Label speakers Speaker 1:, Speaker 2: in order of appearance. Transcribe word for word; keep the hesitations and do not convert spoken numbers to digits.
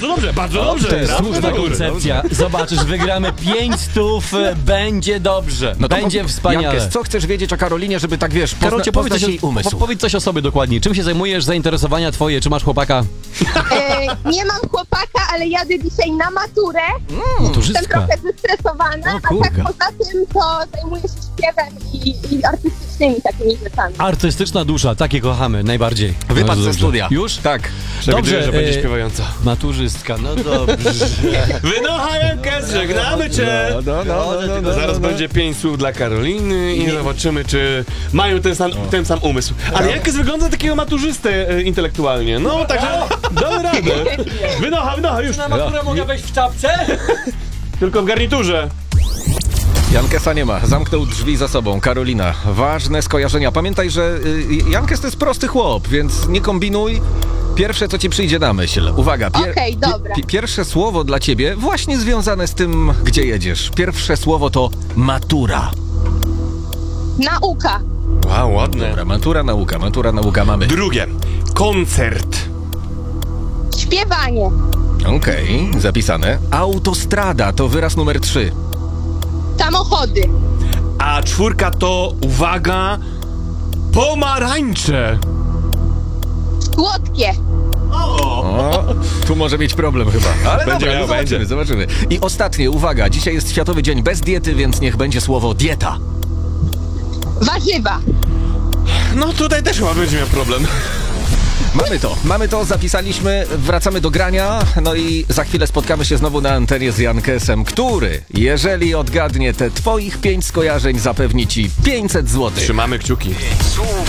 Speaker 1: bardzo dobrze, bardzo dobrze.
Speaker 2: To jest
Speaker 1: Trafmy
Speaker 2: słuszna
Speaker 1: do góry.
Speaker 2: koncepcja. Zobaczysz, wygramy pięć stów, e, będzie dobrze.
Speaker 3: No to
Speaker 2: będzie
Speaker 3: po-
Speaker 2: wspaniale.
Speaker 3: Jankes, co chcesz wiedzieć o Karolinie, żeby tak wiesz, pozna,
Speaker 2: Karolcie, powiedz
Speaker 3: poznać
Speaker 2: coś,
Speaker 3: jej
Speaker 2: o,
Speaker 3: umysł?
Speaker 2: po, powiedz coś o sobie dokładniej. Czym się zajmujesz, zainteresowania twoje, czy masz chłopaka?
Speaker 4: E, nie mam chłopaka, ale jadę dzisiaj na maturę. Jestem
Speaker 2: Maturzystka.
Speaker 4: trochę zestresowana,
Speaker 2: O,
Speaker 4: a tak
Speaker 2: kurka.
Speaker 4: poza tym to zajmuję się śpiewem i, i artystycznymi takimi rzeczami.
Speaker 2: Artystyczna dusza, takie kochamy najbardziej.
Speaker 3: Wypadł
Speaker 2: Bardzo
Speaker 3: ze
Speaker 2: dobrze.
Speaker 3: studia.
Speaker 2: Już?
Speaker 3: Tak.
Speaker 1: Przewiduję, że będzie
Speaker 2: e,
Speaker 1: śpiewająca.
Speaker 2: Maturzystka, no dobrze.
Speaker 1: Wynocha Jankes, żegnamy cię.
Speaker 3: No, no, no, no, no,
Speaker 1: Zaraz
Speaker 3: no, no.
Speaker 1: będzie pięć słów dla Karoliny i zobaczymy, czy mają ten sam, ten sam umysł. Ale Jankes wygląda na takiego maturzystę e, intelektualnie. No, także damy radę. Wynocha, wynocha, już.
Speaker 2: Na maturę mogę wejść w czapce?
Speaker 1: Tylko w garniturze.
Speaker 3: Jankesa nie ma, zamknął drzwi za sobą. Karolina, ważne skojarzenia. Pamiętaj, że y, Jankes to jest prosty chłop, więc nie kombinuj. Pierwsze, co ci przyjdzie na myśl. Uwaga, pier-
Speaker 4: Okej, dobra.
Speaker 3: pi- pierwsze słowo dla ciebie właśnie związane z tym, gdzie jedziesz. Pierwsze słowo to matura.
Speaker 4: Nauka,
Speaker 1: Wow, ładne.
Speaker 3: Dobra, matura, nauka, matura, nauka mamy.
Speaker 1: Drugie. Koncert.
Speaker 4: śpiewanie,
Speaker 3: Okej, zapisane. Autostrada to wyraz numer trzy.
Speaker 4: samochody,
Speaker 1: A czwórka to, uwaga, pomarańcze.
Speaker 4: słodkie,
Speaker 3: O, tu może mieć problem chyba. Ale
Speaker 1: Będzie
Speaker 3: dobra,
Speaker 1: miał,
Speaker 3: no zobaczymy,
Speaker 1: będzie.
Speaker 3: zobaczymy. I ostatnie, uwaga, dzisiaj jest Światowy Dzień bez diety, więc niech będzie słowo dieta.
Speaker 4: warzywa.
Speaker 1: No tutaj też chyba będzie miał problem.
Speaker 3: Mamy to, mamy to, zapisaliśmy, wracamy do grania, no i za chwilę spotkamy się znowu na antenie z Jankesem, który, jeżeli odgadnie te twoich pięć skojarzeń, zapewni ci pięćset złotych.
Speaker 1: Trzymamy kciuki.